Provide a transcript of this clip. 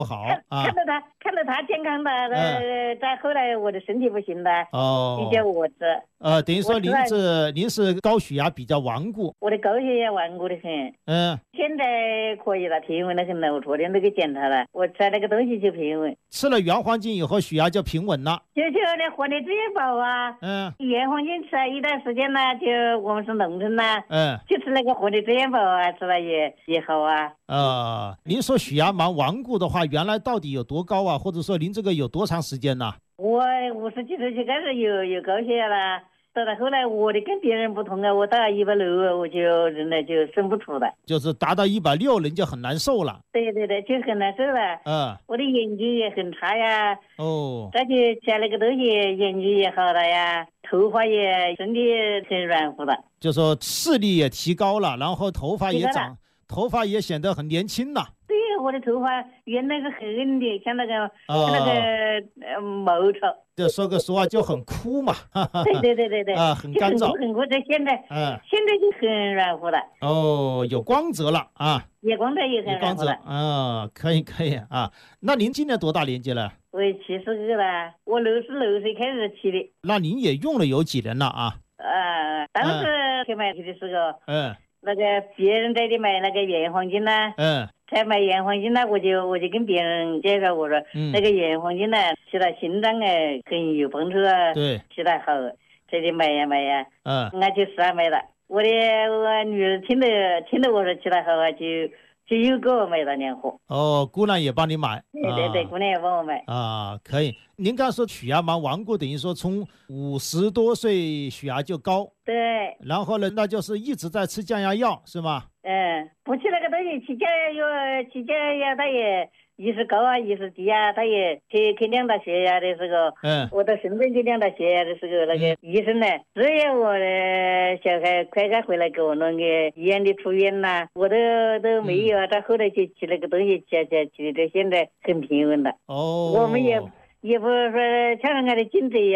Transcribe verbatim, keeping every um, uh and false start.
不好看啊。 看到他看到他健康的，呃，再后来我的身体不行了， 哦， 比较我吃。 呃，等于说您我吃了是您是高血压比较顽固。 我的高血压顽固的很， 嗯， 现在可以了，平稳的很了。我昨天都给检查了，我吃那个东西就平稳， 吃了原黄金以后，血压就平稳了。 就就那活力滋养宝啊， 嗯原黄金吃了一段时间呢，就我们是农村呢， 嗯就吃那个活力滋养宝啊，吃了也也好啊。 呃，您说血压蛮顽固的话，原来到底有多高啊？或者说您这个有多长时间呢？ 我五十几岁就开始有有高血压了，到了后来我的跟别人不同啊，我到了一百六我就人呢就生不出了。 就是达到一百六，人就很难受了。 对对对，就很难受了。 嗯， 我的眼睛也很差呀。 哦， 再就吃那个东西，眼睛也好了呀，头发也身体很软和了。 就说视力也提高了，然后头发也提高长，头发也显得很年轻了。 对，我的头发原来是黑的，像那个、 哦像那个呃毛草。 就说个实话，就很枯嘛。哈哈哈对对对对对。 啊，很干燥。 就很枯，这现在嗯， 现在就很软和了。 哦，有光泽了啊。 夜光的也很有光泽软和了。 啊，可以可以啊。那您今年多大年纪了？ 我也七十个了，我六十六岁开始起的。 那您也用了有几年了啊？ 呃，当时去买的时候， 嗯那个别人在里买那个原黄金呢， 嗯才买原黄金呢，我就我就跟别人介绍，我说、 嗯， 那个原黄金呢，起了心脏哎很有帮助啊， 对， 起来好，这里买呀买呀， 嗯俺就试买了。我的我女儿听了听了我说起来好啊，就就又给我买了两盒。 哦，姑娘也帮你买。 对对对， 啊姑娘也帮我买。 啊，可以。您刚才说血压蛮顽固，等于说从五十多岁血压就高， 对， 然后呢，那就是一直在吃降压药，是吗？ 嗯，不吃那个东西，吃降压药，吃降压药，它也一时高啊，一时低啊，他也去去量到血压的时候， 嗯， 我到深圳去量到血压的时候，那个医生呢，只要我的小孩快快回来给我弄个医院的出院呐，我都都没有啊。到后来去吃那个东西，吃吃吃的，现在很平稳了。 哦， 我们也也不是说像人家的竞争一样。